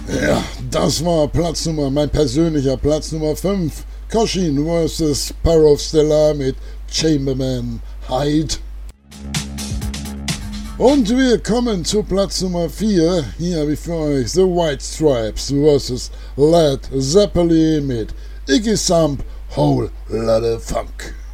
Ja, das war mein persönlicher Platz Nummer 5. Coshin vs. Power of Stellar mit Chamberman Hyde. Und wir kommen zu Platz Nummer 4. Hier habe ich für euch The White Stripes vs. Led Zeppelin mit Iggy Sump Whole Lotta Funk.